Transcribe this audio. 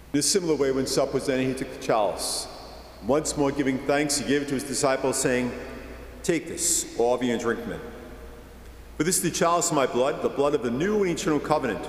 In a similar way, when supper was ended, he took the chalice. Once more giving thanks, he gave it to his disciples, saying, "Take this, all of you, and drink from it. For this is the chalice of my blood, the blood of the new and eternal covenant,